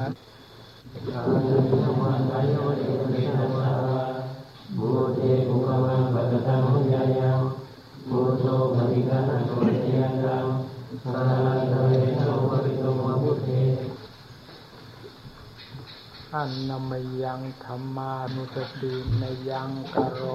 กาเลนะวันไตโยเอเตนะสาวะบูเตภุคมังปัตตังหุญญายังบูโตปฏิฆานะโตเตยันตังสารันตเวนะโอปริโตมะพุทเทอันนมยังธรรมานุสติในยังกโร